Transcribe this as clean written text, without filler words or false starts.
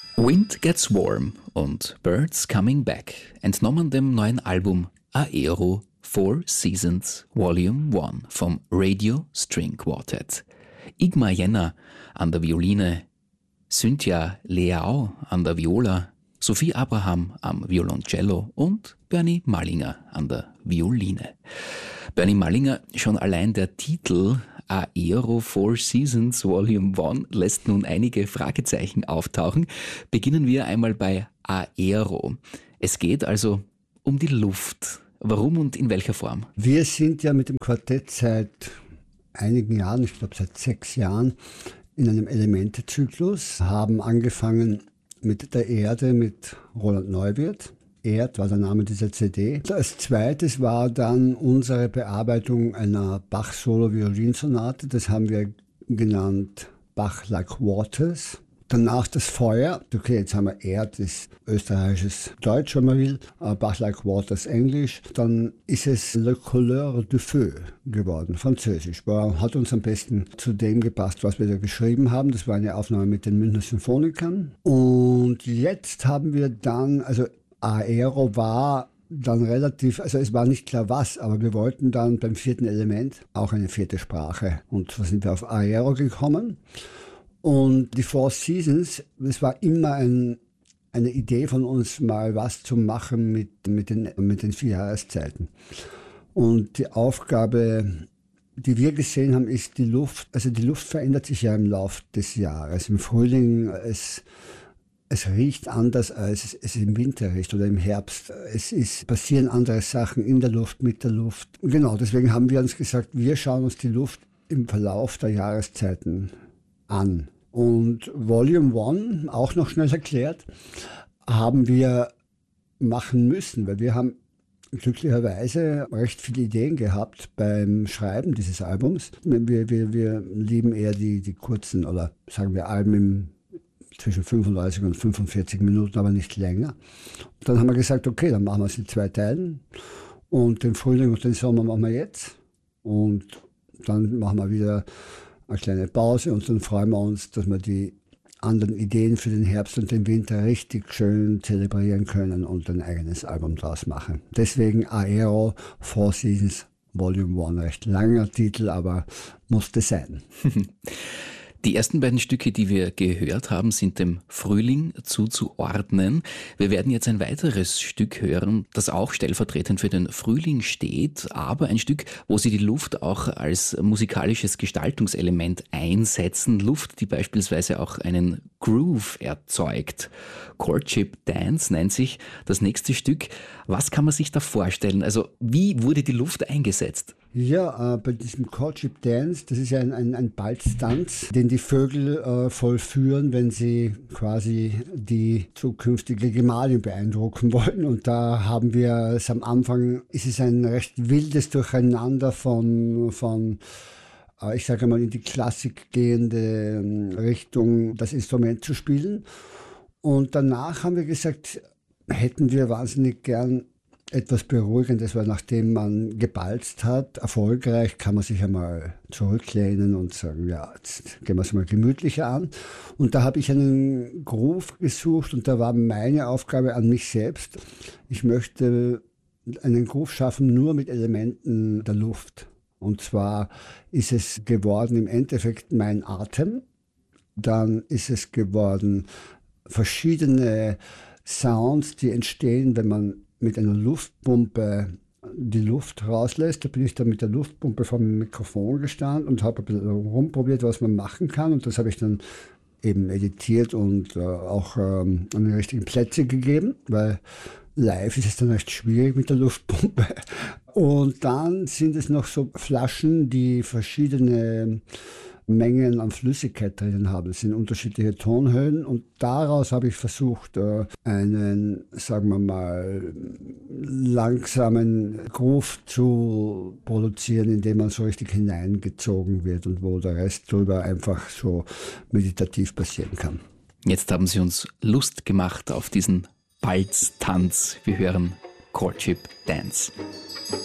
Wind Gets Warm und Birds Coming Back, entnommen dem neuen Album Aero Four Seasons Volume 1 vom Radio String Quartet. Igmar Jenner an der Violine, Cynthia Leao an der Viola, Sophie Abraham am Violoncello und Bernie Mallinger an der Violine. Bernie Mallinger, schon allein der Titel Aero Four Seasons Volume 1 lässt nun einige Fragezeichen auftauchen. Beginnen wir einmal bei Aero. Es geht also um die Luft. Warum und in welcher Form? Wir sind ja mit dem Quartett seit einigen Jahren, ich glaube seit 6 Jahren, in einem Elementezyklus, haben angefangen mit der Erde, mit Roland Neuwirth. Erd war der Name dieser CD. Als zweites war dann unsere Bearbeitung einer Bach-Solo-Violinsonate. Das haben wir genannt Bach Like Waters. Danach das Feuer. Okay, jetzt haben wir Erd, das österreichisches Deutsch, wenn man will. Bach Like Waters Englisch. Dann ist es Le Couleur du Feu geworden, französisch. Hat uns am besten zu dem gepasst, was wir da geschrieben haben. Das war eine Aufnahme mit den Münchner Symphonikern. Und jetzt haben wir dann, also Aero war dann relativ, also es war nicht klar was, aber wir wollten dann beim 4. Element auch eine 4. Sprache. Und so sind wir auf Aero gekommen. Und die Four Seasons, das war immer eine Idee von uns, mal was zu machen mit den 4 Jahreszeiten. Und die Aufgabe, die wir gesehen haben, ist die Luft. Also die Luft verändert sich ja im Laufe des Jahres. Im Frühling, es riecht anders, als es im Winter riecht oder im Herbst. Passieren andere Sachen in der Luft, mit der Luft. Genau, deswegen haben wir uns gesagt, wir schauen uns die Luft im Verlauf der Jahreszeiten an. Und Volume 1, auch noch schnell erklärt, haben wir machen müssen, weil wir haben glücklicherweise recht viele Ideen gehabt beim Schreiben dieses Albums. Wir lieben eher die kurzen oder sagen wir Alben zwischen 35 und 45 Minuten, aber nicht länger. Und dann haben wir gesagt, okay, dann machen wir es in 2 Teilen und den Frühling und den Sommer machen wir jetzt und dann machen wir wieder eine kleine Pause und dann freuen wir uns, dass wir die anderen Ideen für den Herbst und den Winter richtig schön zelebrieren können und ein eigenes Album draus machen. Deswegen Aero Four Seasons Volume 1, recht langer Titel, aber musste sein. Die ersten beiden Stücke, die wir gehört haben, sind dem Frühling zuzuordnen. Wir werden jetzt ein weiteres Stück hören, das auch stellvertretend für den Frühling steht, aber ein Stück, wo Sie die Luft auch als musikalisches Gestaltungselement einsetzen. Luft, die beispielsweise auch einen Groove erzeugt. Courtship Dance nennt sich das nächste Stück. Was kann man sich da vorstellen? Also wie wurde die Luft eingesetzt? Ja, bei diesem Courtship Dance, das ist ja ein Balztanz, den die Vögel vollführen, wenn sie quasi die zukünftige Gemahlin beeindrucken wollen. Und da haben wir es am Anfang, ist es ein recht wildes Durcheinander von ich sage mal, in die Klassik gehende Richtung, das Instrument zu spielen. Und danach haben wir gesagt, hätten wir wahnsinnig gern etwas Beruhigendes, weil nachdem man gebalzt hat, erfolgreich, kann man sich einmal zurücklehnen und sagen, ja, jetzt gehen wir es mal gemütlicher an. Und da habe ich einen Groove gesucht und da war meine Aufgabe an mich selbst. Ich möchte einen Groove schaffen, nur mit Elementen der Luft. Und zwar ist es geworden im Endeffekt mein Atem. Dann ist es geworden verschiedene Sounds, die entstehen, wenn man mit einer Luftpumpe die Luft rauslässt. Da bin ich dann mit der Luftpumpe vor dem Mikrofon gestanden und habe ein bisschen rumprobiert, was man machen kann. Und das habe ich dann eben editiert und auch an die richtigen Plätze gegeben, weil live ist es dann recht schwierig mit der Luftpumpe. Und dann sind es noch so Flaschen, die verschiedene Mengen an Flüssigkeit drinnen haben. Das sind unterschiedliche Tonhöhen und daraus habe ich versucht, einen, sagen wir mal, langsamen Groove zu produzieren, indem man so richtig hineingezogen wird und wo der Rest drüber einfach so meditativ passieren kann. Jetzt haben Sie uns Lust gemacht auf diesen Balztanz. Wir hören Courtship Dance.